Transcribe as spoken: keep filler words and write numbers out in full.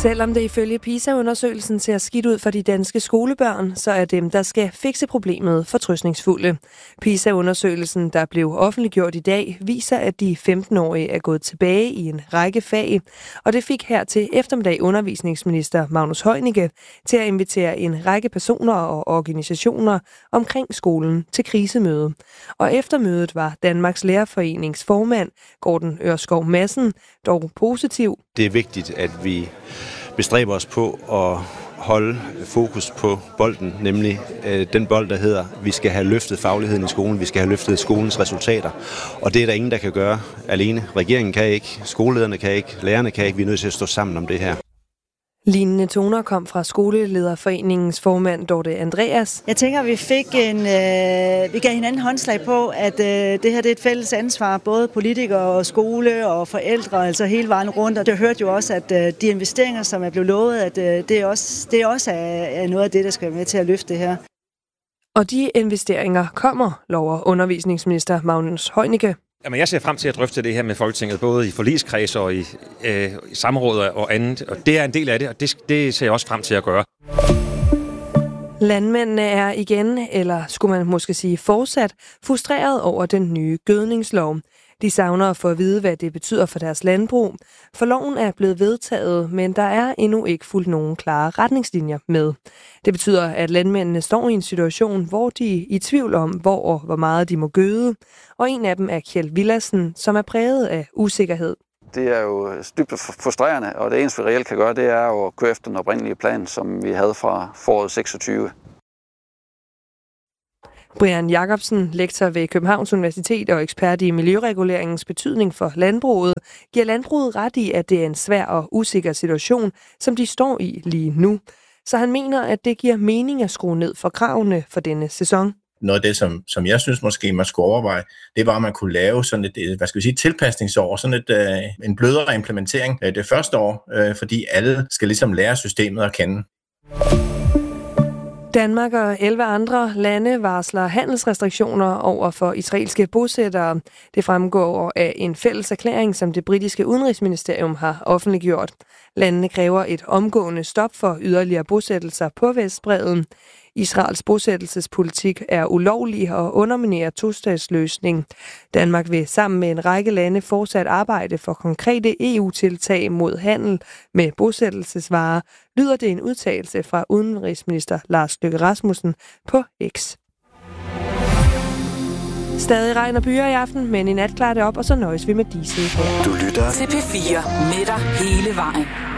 Selvom det ifølge PISA-undersøgelsen ser skidt ud for de danske skolebørn, så er dem, der skal fikse problemet, fortrøstningsfulde. PISA-undersøgelsen, der blev offentliggjort i dag, viser, at de femten-årige er gået tilbage i en række fag, og det fik her til eftermiddag undervisningsminister Magnus Heunicke til at invitere en række personer og organisationer omkring skolen til krisemøde. Og efter mødet var Danmarks Lærerforenings formand, Gordon Ørskov Madsen, dog positiv. Det er vigtigt, at vi bestræber os på at holde fokus på bolden, nemlig øh, den bold, der hedder, vi skal have løftet fagligheden i skolen, vi skal have løftet skolens resultater. Og det er der ingen, der kan gøre alene. Regeringen kan ikke, skolelederne kan ikke, lærerne kan ikke. Vi er nødt til at stå sammen om det her. Lignende toner kom fra Skolelederforeningens formand Dorte Andreas. Jeg tænker, at vi fik en, øh, vi gav hinanden håndslag på, at øh, det her det er et fælles ansvar, både politikere og skole og forældre, altså hele vejen rundt. Og det hørte jo også, at øh, de investeringer, som er blevet lovet, at øh, det, er også, det er også er, er noget af det, der skal være med til at løfte det her. Og de investeringer kommer, lover undervisningsminister Magnus Heunicke. Jamen, jeg ser frem til at drøfte det her med Folketinget, både i forligskreds og i, øh, i samråd og andet. Og det er en del af det, og det, det ser jeg også frem til at gøre. Landmændene er igen, eller skulle man måske sige fortsat, frustreret over den nye gødningslov. De savner at få at vide, hvad det betyder for deres landbrug. For loven er blevet vedtaget, men der er endnu ikke fulgt nogen klare retningslinjer med. Det betyder, at landmændene står i en situation, hvor de er i tvivl om, hvor og hvor meget de må gøde. Og en af dem er Kjeld Villadsen, som er præget af usikkerhed. Det er jo dybt frustrerende, og det eneste, vi reelt kan gøre, det er jo at køre efter den oprindelige plan, som vi havde fra foråret seksogtyve. Brian Jacobsen, lektor ved Københavns Universitet og ekspert i miljøreguleringens betydning for landbruget, giver landbruget ret i, at det er en svær og usikker situation, som de står i lige nu. Så han mener, at det giver mening at skrue ned for kravene for denne sæson. Noget af det, som, som jeg synes måske man skulle overveje, det var, at man kunne lave sådan et, hvad skal vi sige, tilpasningsår, sådan et, øh, en blødere implementering øh, det første år, øh, fordi alle skal ligesom lære systemet at kende. Danmark og elleve andre lande varsler handelsrestriktioner over for israelske bosættere. Det fremgår af en fælles erklæring, som det britiske udenrigsministerium har offentliggjort. Landene kræver et omgående stop for yderligere bosættelser på Vestbredden. Israels bosættelsespolitik er ulovlig og underminerer tostatsløsning. Danmark vil sammen med en række lande fortsat arbejde for konkrete E U-tiltag mod handel med bosættelsesvarer, lyder det en udtalelse fra udenrigsminister Lars Løkke Rasmussen på X. Stadig regn og byer i aften, men i nat klarer det op, og så nøjes vi med disse her. Du lytter til P fire med dig hele vejen.